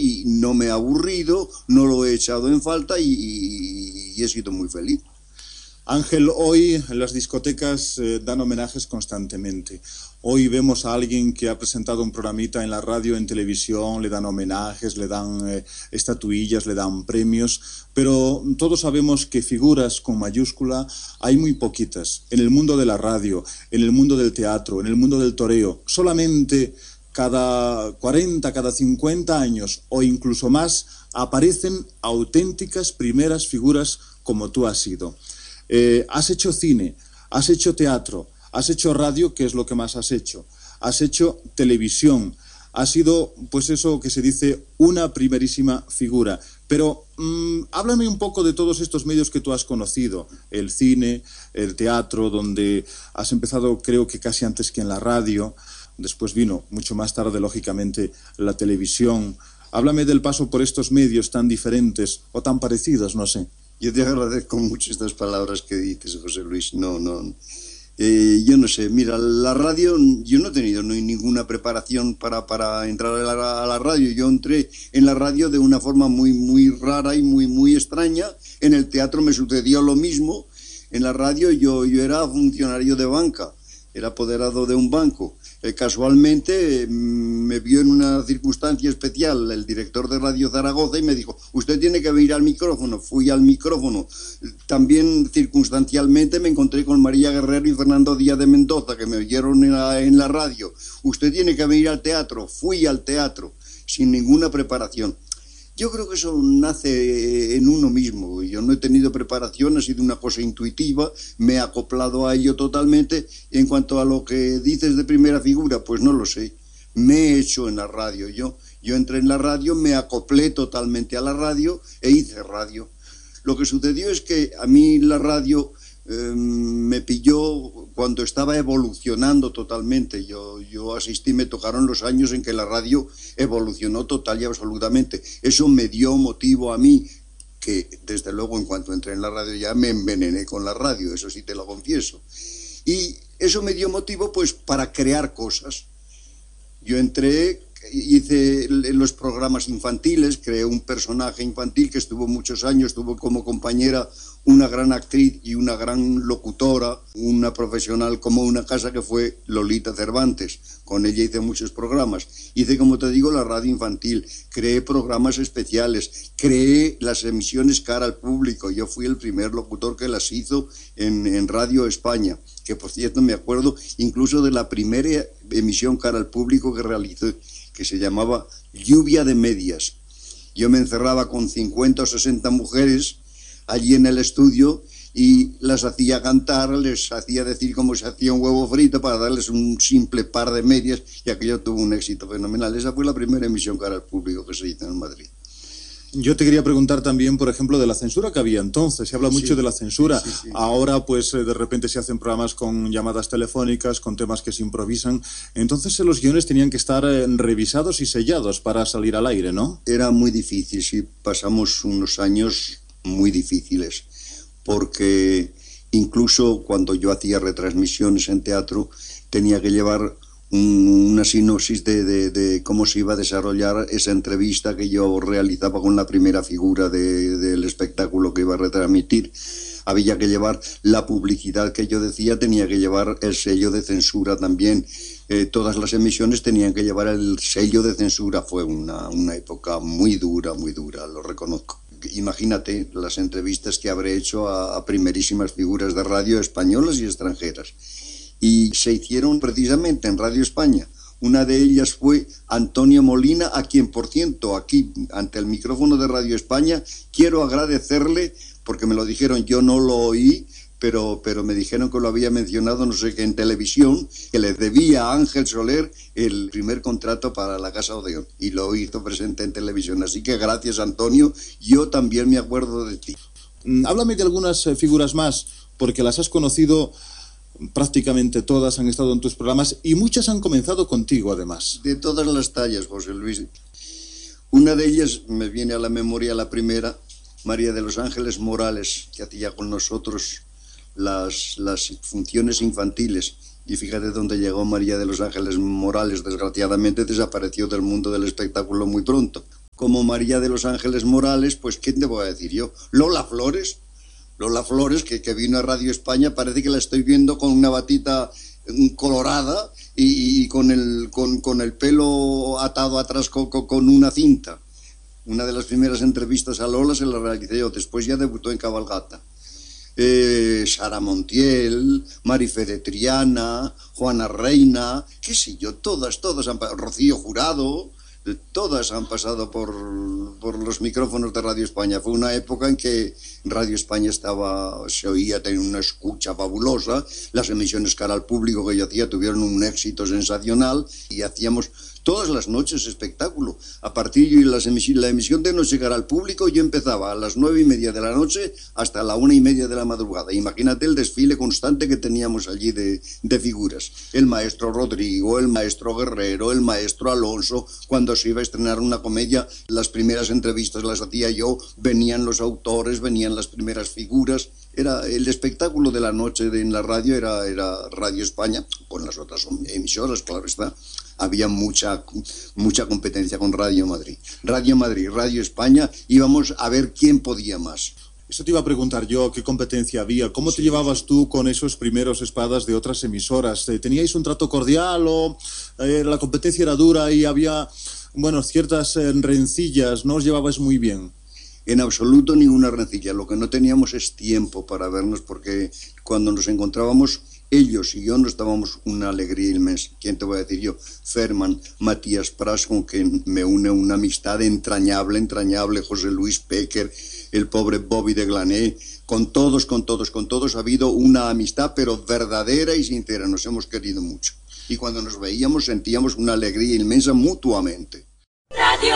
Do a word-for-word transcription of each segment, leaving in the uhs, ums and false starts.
y no me ha aburrido, no lo he echado en falta y, y, y he sido muy feliz. Ángel, hoy las discotecas eh, dan homenajes constantemente. Hoy vemos a alguien que ha presentado un programita en la radio, en televisión, le dan homenajes, le dan eh, estatuillas, le dan premios, pero todos sabemos que figuras con mayúscula hay muy poquitas. En el mundo de la radio, en el mundo del teatro, en el mundo del toreo, solamente cada cuarenta, cada cincuenta años o incluso más aparecen auténticas primeras figuras como tú has sido. Eh, has hecho cine, has hecho teatro, has hecho radio, que es lo que más has hecho, has hecho televisión, has sido, pues eso que se dice, una primerísima figura. Pero mmm, háblame un poco de todos estos medios que tú has conocido, el cine, el teatro, donde has empezado creo que casi antes que en la radio, después vino mucho más tarde, lógicamente, la televisión. Háblame del paso por estos medios tan diferentes o tan parecidos, no sé. Yo te agradezco mucho estas palabras que dices, José Luis. No, no, eh, yo no sé. Mira, la radio, yo no he tenido no, ninguna preparación para, para entrar a la, a la radio. Yo entré en la radio de una forma muy, muy rara y muy, muy extraña. En el teatro me sucedió lo mismo. En la radio yo, yo era funcionario de banca, era apoderado de un banco. Eh, casualmente eh, me vio en una circunstancia especial el director de Radio Zaragoza y me dijo, usted tiene que venir al micrófono. Fui al micrófono. También circunstancialmente me encontré con María Guerrero y Fernando Díaz de Mendoza, que me oyeron en la, en la radio. Usted tiene que venir al teatro. Fui al teatro sin ninguna preparación. Yo creo que eso nace en uno mismo. Yo no he tenido preparación, ha sido una cosa intuitiva, me he acoplado a ello totalmente. En cuanto a lo que dices de primera figura, pues no lo sé. Me he hecho en la radio. Yo, yo entré en la radio, me acoplé totalmente a la radio e hice radio. Lo que sucedió es que a mí la radio eh, me pilló cuando estaba evolucionando totalmente. Yo, yo asistí, me tocaron los años en que la radio evolucionó total y absolutamente. Eso me dio motivo a mí, que desde luego en cuanto entré en la radio ya me envenené con la radio, eso sí te lo confieso. Y eso me dio motivo pues para crear cosas. Yo entré, hice los programas infantiles, creé un personaje infantil que estuvo muchos años, tuvo como compañera una gran actriz y una gran locutora, una profesional como una casa que fue Lolita Cervantes. Con ella hice muchos programas. Hice, como te digo, la radio infantil, creé programas especiales, creé las emisiones cara al público. Yo fui el primer locutor que las hizo en, en Radio España, que por cierto me acuerdo incluso de la primera emisión cara al público que realicé, que se llamaba Lluvia de Medias. Yo me encerraba con cincuenta o sesenta mujeres allí en el estudio y las hacía cantar, les hacía decir cómo se hacía un huevo frito para darles un simple par de medias, y aquello tuvo un éxito fenomenal. Esa fue la primera emisión cara al público que se hizo en Madrid. Yo te quería preguntar también, por ejemplo, de la censura que había entonces. Se habla mucho sí, de la censura. Sí, sí, sí. Ahora, pues, de repente se hacen programas con llamadas telefónicas, con temas que se improvisan. Entonces, los guiones tenían que estar eh, revisados y sellados para salir al aire, ¿no? Era muy difícil, sí. Pasamos unos años muy difíciles, porque incluso cuando yo hacía retransmisiones en teatro, tenía que llevar una sinopsis de, de, de cómo se iba a desarrollar esa entrevista que yo realizaba con la primera figura de, del espectáculo que iba a retransmitir. Había que llevar la publicidad que yo decía, tenía que llevar el sello de censura también. Eh, todas las emisiones tenían que llevar el sello de censura. Fue una, una época muy dura, muy dura, lo reconozco. Imagínate las entrevistas que habré hecho a, a primerísimas figuras de radio españolas y extranjeras. Y se hicieron precisamente en Radio España. Una de ellas fue Antonio Molina, a quien, por cierto, aquí, ante el micrófono de Radio España, quiero agradecerle, porque me lo dijeron, yo no lo oí, pero, pero me dijeron que lo había mencionado, no sé qué, en televisión, que le debía a Ángel Soler el primer contrato para la Casa Odeón, y lo hizo presente en televisión. Así que gracias, Antonio, yo también me acuerdo de ti. Háblame de algunas figuras más, porque las has conocido prácticamente todas, han estado en tus programas y muchas han comenzado contigo, además. De todas las tallas, José Luis. Una de ellas me viene a la memoria, la primera, María de los Ángeles Morales, que hacía con nosotros las, las funciones infantiles. Y fíjate dónde llegó María de los Ángeles Morales. Desgraciadamente desapareció del mundo del espectáculo muy pronto. como María de los Ángeles Morales, pues ¿qué te voy a decir yo? Lola Flores, Lola Flores, que, que vino a Radio España, parece que la estoy viendo con una batita colorada y, y con, el, con, con el pelo atado atrás con, con, con una cinta. Una de las primeras entrevistas a Lola se la realicé yo, después ya debutó en Cabalgata. Eh, Sara Montiel, Marife de Triana, Juana Reina, qué sé yo, todas, todas han pasado, Rocío Jurado, todas han pasado por, por los micrófonos de Radio España. Fue una época en que Radio España estaba, se oía, tenía una escucha fabulosa, las emisiones cara al público que yo hacía tuvieron un éxito sensacional y hacíamos todas las noches espectáculo. A partir de las emisi la emisión de Noche cara al público, yo empezaba a las nueve y media de la noche hasta la una y media de la madrugada. Imagínate el desfile constante que teníamos allí de, de figuras. El maestro Rodrigo, el maestro Guerrero, el maestro Alonso. Cuando se iba a estrenar una comedia, las primeras entrevistas las hacía yo, venían los autores, venían las primeras figuras. Era el espectáculo de la noche de, en la radio era, era Radio España, con las otras emisoras, claro está. Había mucha, mucha competencia con Radio Madrid. Radio Madrid, Radio España, íbamos a ver quién podía más. Eso te iba a preguntar yo, ¿qué competencia había? ¿Cómo te sí. llevabas tú con esos primeros espadas de otras emisoras? ¿Teníais un trato cordial o eh, la competencia era dura y había, bueno, ciertas eh, rencillas? ¿No os llevabais muy bien? En absoluto ninguna rencilla. Lo que no teníamos es tiempo para vernos, porque cuando nos encontrábamos, ellos y yo nos dábamos una alegría inmensa. ¿Quién te voy a decir yo? Ferman, Matías Pras, con quien me une una amistad entrañable, entrañable, José Luis Péquer, el pobre Bobby de Glané, con todos, con todos, con todos ha habido una amistad, pero verdadera y sincera. Nos hemos querido mucho. Y cuando nos veíamos sentíamos una alegría inmensa mutuamente. Radio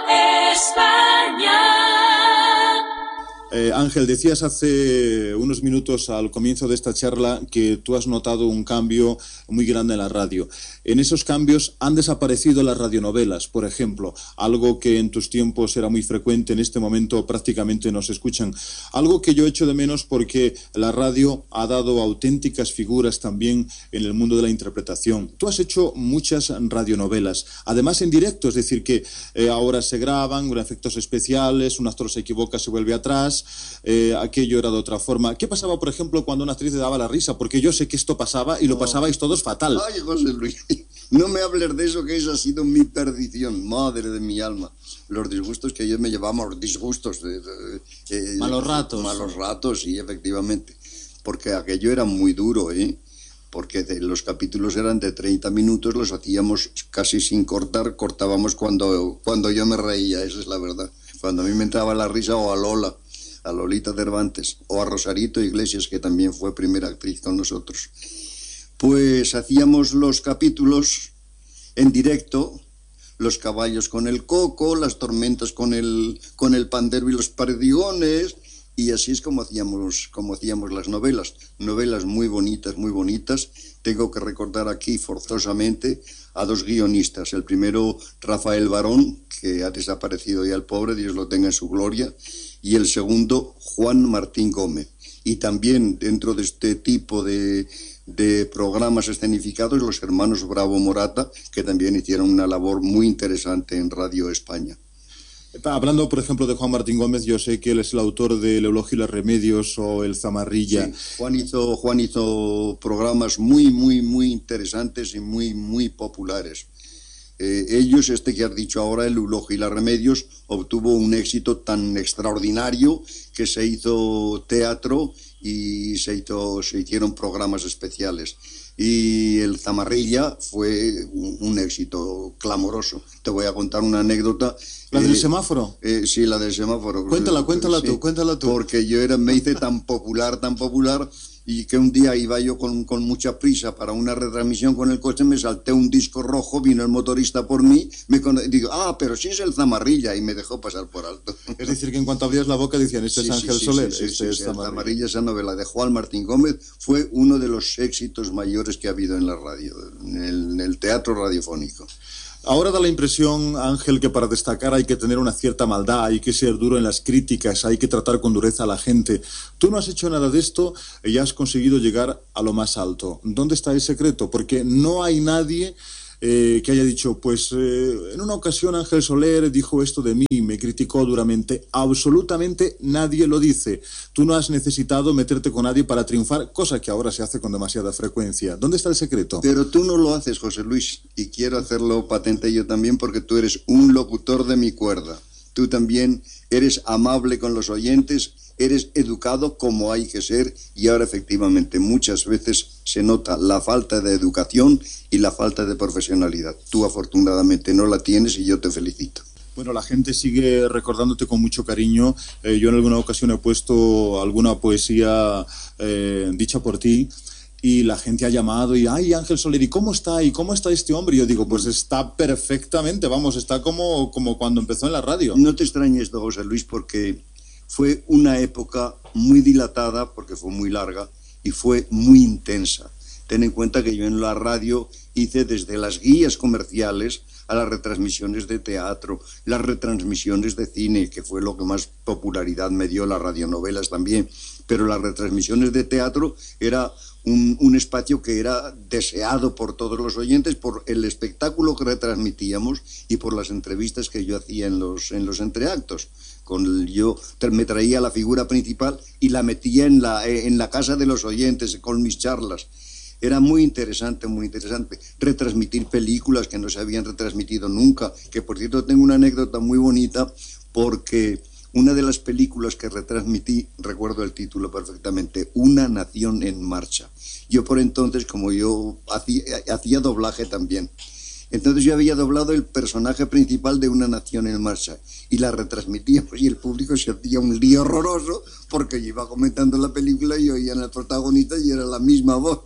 España. Eh, Ángel, decías hace unos minutos al comienzo de esta charla que tú has notado un cambio muy grande en la radio. En esos cambios han desaparecido las radionovelas, por ejemplo, algo que en tus tiempos era muy frecuente, en este momento prácticamente no se escuchan. Algo que yo echo de menos porque la radio ha dado auténticas figuras también en el mundo de la interpretación. Tú has hecho muchas radionovelas, además en directo, es decir, que eh, ahora se graban con efectos especiales, un actor se equivoca, se vuelve atrás. Eh, aquello era de otra forma. ¿Qué pasaba, por ejemplo, cuando una actriz le daba la risa? Porque yo sé que esto pasaba y lo pasabais todos fatal. Ay, José Luis, no me hables de eso, que esa ha sido mi perdición, madre de mi alma. Los disgustos que yo me llevaba, los disgustos de, de, eh, malos ratos. Malos ratos, sí, efectivamente. Porque aquello era muy duro, ¿eh? Porque de, los capítulos eran de treinta minutos, los hacíamos casi sin cortar, cortábamos cuando, cuando yo me reía, esa es la verdad. Cuando a mí me entraba la risa, o a Lola, a Lolita Cervantes, o a Rosarito Iglesias, que también fue primera actriz con nosotros. Pues hacíamos los capítulos en directo, los caballos con el coco, las tormentas con el, con el pandero y los perdigones, y así es como hacíamos, como hacíamos las novelas. Novelas muy bonitas, muy bonitas. Tengo que recordar aquí forzosamente a dos guionistas. El primero, Rafael Barón, que ha desaparecido ya el pobre, Dios lo tenga en su gloria, y el segundo, Juan Martín Gómez. Y también dentro de este tipo de, de programas escenificados, los hermanos Bravo Morata, que también hicieron una labor muy interesante en Radio España. Hablando, por ejemplo, de Juan Martín Gómez, yo sé que él es el autor de El Eulogio y los Remedios o El Zamarrilla. Sí, Juan hizo, Juan hizo programas muy, muy, muy interesantes y muy, muy populares. Eh, ellos, este que has dicho ahora, El Eulogio y los Remedios, obtuvo un éxito tan extraordinario que se hizo teatro y se, hizo, se hicieron programas especiales. Y El Zamarrilla fue un, un éxito clamoroso. Te voy a contar una anécdota. ¿La del eh, semáforo? Eh, sí, la del semáforo. Cuéntala, cuéntala sí, tú, cuéntala tú. Porque yo era, me hice tan popular, tan popular, y que un día iba yo con, con mucha prisa para una retransmisión con el coche, me salté un disco rojo, vino el motorista por mí, me con... digo, ah, pero sí es El Zamarrilla, y me dejó pasar por alto. Es decir, que en cuanto abrías la boca decían, este sí, es Ángel sí, Soler, sí, sí, este sí, es sí, Zamarrilla. El Zamarrilla, esa novela de Juan Martín Gómez, fue uno de los éxitos mayores que ha habido en la radio, en el, en el teatro radiofónico. Ahora da la impresión, Ángel, que para destacar hay que tener una cierta maldad, hay que ser duro en las críticas, hay que tratar con dureza a la gente. Tú no has hecho nada de esto y has conseguido llegar a lo más alto. ¿Dónde está el secreto? Porque no hay nadie eh, que haya dicho, pues eh, en una ocasión Ángel Soler dijo esto de mí, me criticó duramente. Absolutamente nadie lo dice. Tú no has necesitado meterte con nadie para triunfar, cosa que ahora se hace con demasiada frecuencia. ¿Dónde está el secreto? Pero tú no lo haces, José Luis, y quiero hacerlo patente yo también porque tú eres un locutor de mi cuerda. Tú también eres amable con los oyentes, eres educado como hay que ser, y ahora efectivamente muchas veces se nota la falta de educación y la falta de profesionalidad. Tú afortunadamente no la tienes y yo te felicito. Bueno, la gente sigue recordándote con mucho cariño. Eh, yo en alguna ocasión he puesto alguna poesía eh, dicha por ti, y la gente ha llamado y, ay, Ángel Soler, ¿y cómo está? ¿Y cómo está este hombre? Y yo digo, pues está perfectamente, vamos, está como, como cuando empezó en la radio. No te extrañes, don José Luis, porque fue una época muy dilatada, porque fue muy larga, y fue muy intensa. Ten en cuenta que yo en la radio hice desde las guías comerciales a las retransmisiones de teatro, las retransmisiones de cine, que fue lo que más popularidad me dio, las radionovelas también, pero las retransmisiones de teatro era un, un espacio que era deseado por todos los oyentes, por el espectáculo que retransmitíamos y por las entrevistas que yo hacía en los, en los entreactos. Con el, yo me traía la figura principal y la metía en la, en la casa de los oyentes con mis charlas. Era muy interesante, muy interesante. Retransmitir películas que no se habían retransmitido nunca, que por cierto tengo una anécdota muy bonita, porque una de las películas que retransmití, recuerdo el título perfectamente, Una nación en marcha. Yo por entonces, como yo hacía, hacía doblaje también, entonces yo había doblado el personaje principal de Una nación en marcha y la retransmitíamos y el público se hacía un lío horroroso porque yo iba comentando la película y oían al protagonista y era la misma voz.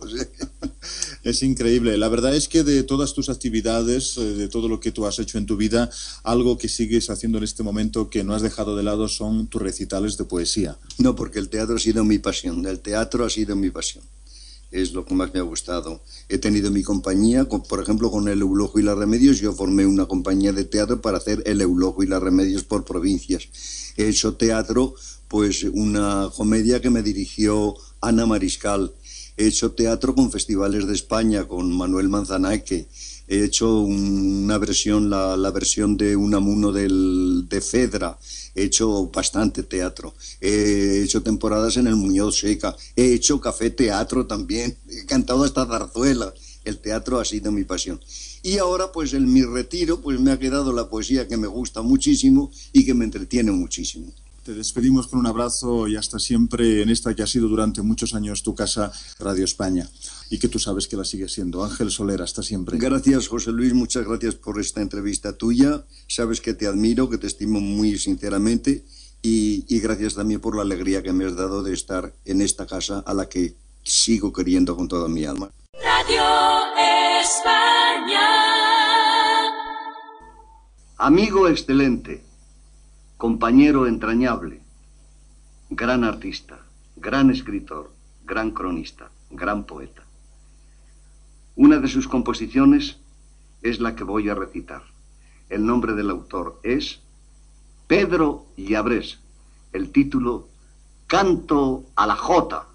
Es increíble. La verdad es que de todas tus actividades, de todo lo que tú has hecho en tu vida, algo que sigues haciendo en este momento que no has dejado de lado son tus recitales de poesía. No, porque el teatro ha sido mi pasión. El teatro ha sido mi pasión. Es lo que más me ha gustado. He tenido mi compañía, con, por ejemplo, con el Eulojo y las Remedios. Yo formé una compañía de teatro para hacer el Eulojo y las Remedios por provincias. He hecho teatro, pues una comedia que me dirigió Ana Mariscal. He hecho teatro con festivales de España, con Manuel Manzanaque. He hecho una versión, la, la versión de Unamuno del, de Fedra. He hecho bastante teatro. He hecho temporadas en el Muñoz Seca. He hecho café teatro también. He cantado hasta zarzuela. El teatro ha sido mi pasión. Y ahora, pues en mi retiro, pues me ha quedado la poesía que me gusta muchísimo y que me entretiene muchísimo. Te despedimos con un abrazo y hasta siempre en esta que ha sido durante muchos años tu casa, Radio España, y que tú sabes que la sigue siendo. Ángel Soler, hasta siempre. Gracias, José Luis, muchas gracias por esta entrevista tuya. Sabes que te admiro, que te estimo muy sinceramente y, y gracias también por la alegría que me has dado de estar en esta casa a la que sigo queriendo con toda mi alma. Radio España. Amigo excelente, compañero entrañable, gran artista, gran escritor, gran cronista, gran poeta. Una de sus composiciones es la que voy a recitar. El nombre del autor es Pedro Llabrés. El título, Canto a la Jota.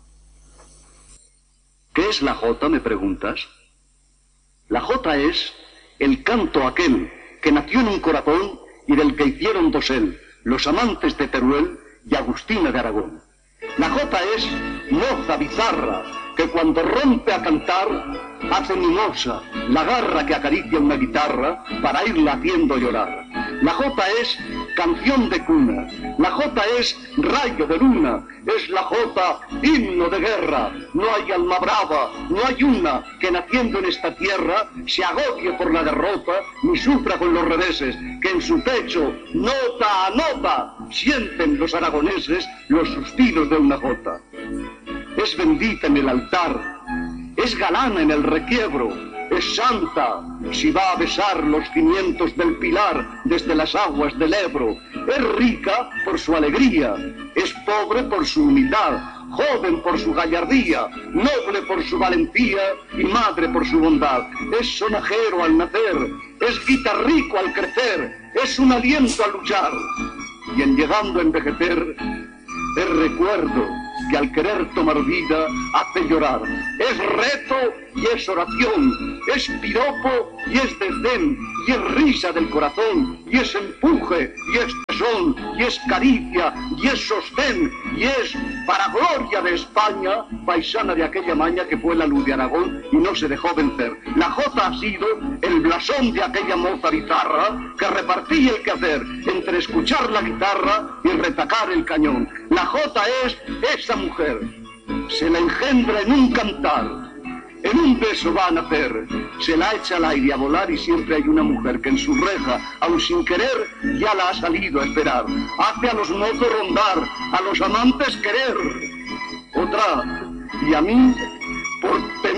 ¿Qué es la jota, me preguntas? La jota es el canto aquel que nació en un corazón y del que hicieron dosel los amantes de Teruel y Agustina de Aragón. La jota es moza bizarra que cuando rompe a cantar hace mimosa la garra que acaricia una guitarra para irla haciendo llorar. La jota es canción de cuna, la jota es rayo de luna, es la jota himno de guerra. No hay alma brava, no hay una que naciendo en esta tierra se agobie por la derrota ni sufra con los reveses, que en su pecho, nota a nota, sienten los aragoneses los suspiros de una jota. Es bendita en el altar, es galana en el requiebro, es santa si va a besar los cimientos del pilar desde las aguas del Ebro, es rica por su alegría, es pobre por su humildad, joven por su gallardía, noble por su valentía y madre por su bondad, es sonajero al nacer, es guitarrico al crecer, es un aliento a luchar y en llegando a envejecer es recuerdo que al querer tomar vida hace llorar. Es reto y es oración, es piropo y es desdén, y es risa del corazón, y es empuje, y es tesón, y es caricia, y es sostén, y es, para gloria de España, paisana de aquella maña que fue la luz de Aragón y no se dejó vencer. La jota ha sido el blasón de aquella moza bizarra que repartía el quehacer entre escuchar la guitarra y retacar el cañón. La jota es esa mujer, se la engendra en un cantar, en un beso va a nacer, se la echa al aire a volar y siempre hay una mujer que en su reja, aun sin querer, ya la ha salido a esperar. Hace a los mozos rondar, a los amantes querer. Otra, y a mí, por tener